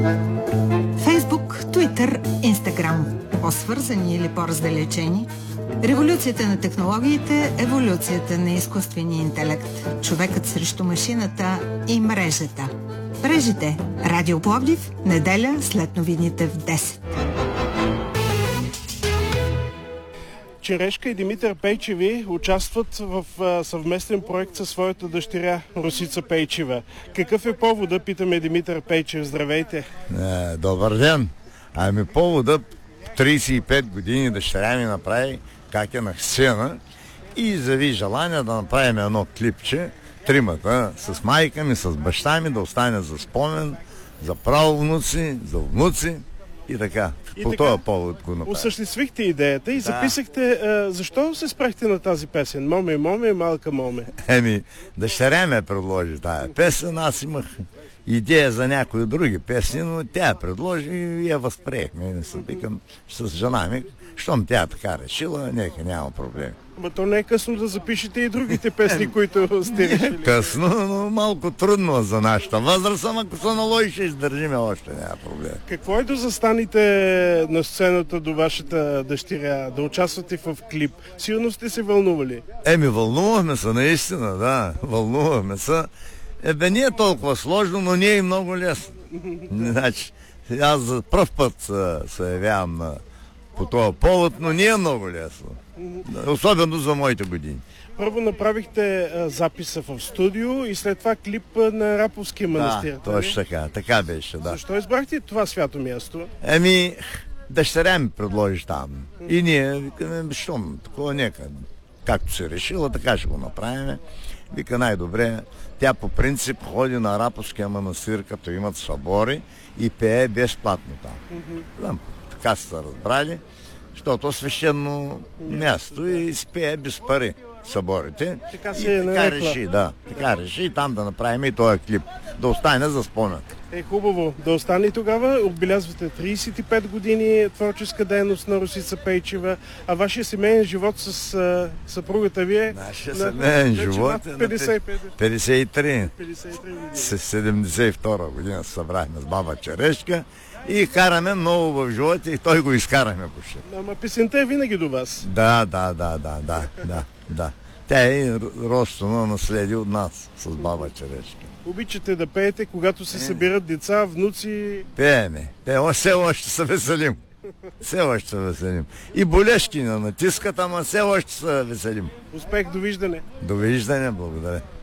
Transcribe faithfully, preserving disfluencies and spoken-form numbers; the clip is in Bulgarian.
Фейсбук, Туитър, Инстаграм. По-свързани или по-раздалечени? Революцията на технологиите, еволюцията на изкуствения интелект, човекът срещу машината и мрежата. Мрежите. Радио Пловдив, неделя след новините в десет. Черешка и Димитър Пейчеви участват в а, съвместен проект със своята дъщеря Росица Пейчева. Какъв е повода, питаме Димитър Пейчев. Здравейте! Е, добър ден! Ами повода трийсет и пет години дъщеря ми направи как е на сцена и изяви желание да направим едно клипче, тримата, с майка ми, с баща ми, да остане за спомен, за правонуци, за внуци и така. И по така, този повод го направих. осъществихте идеята и Да. записахте. А, защо се спрахте на тази песен? Моме, моме, малка моме. Еми, дъщеря ме предложи тая песен, аз имах идея за някои други песни, но тя я предложи и я възприехме. И не се викам с жена ми, щом тя така решила, нека няма проблеми. Ама то не е късно да запишете и другите песни, които сте решили. Късно, но малко трудно за нашата възраст, ама ако се наложи, ще издържиме още, няма проблем. Какво е да застанете на сцената до вашата дъщеря, да участвате в клип? Сигурно сте се вълнували. Еми, вълнувахме се, наистина, да, вълнувахме се. Ебе, не е толкова сложно, но не е и много лесно. Значи, аз за пръв път а, се явявам на, по този повод, но не е много лесно. Особено за моите години. Първо направихте а, записа в студио и след това клип а, на Раповския манастир. Да, точно така, така беше, да. Защо избрахте това свято място? Еми, дъщеря ми предложи там. И ние викаме, щом, такова нека. Както се решила, така ще го направим. Вика най-добре. Тя по принцип ходи на Раповския манастир, като имат събори и пее безплатно там. Mm-hmm. Така са се разбрали, защото е свещено място и си пее без пари съборите. Така и се е така нарекла. реши, да. Така реши и там да направим и този клип. Да остане за спомен. Е, хубаво да остане тогава. Отбелязвате трийсет и пет години творческа дейност на Росица Пейчева, а вашия семейен живот с а, съпругата ви е... Нашия на- семейен вече живот над е на петдесет и пет. петдесет и три. петдесет и три години. С седемдесет и втора година се събрахме с баба Черешка и караме много в живота и той го изкарахме почти. Ама песента е винаги до вас. Да, да, да, да, да, да, да. Тя е родствено наследи от нас с баба Черешка. Обичате да пеете, когато се събират деца, внуци. Пееме. Те все още се веселим. Все още се веселим. И болешки не натискат, ама все още се веселим. Успех, довиждане! Довиждане, благодаря.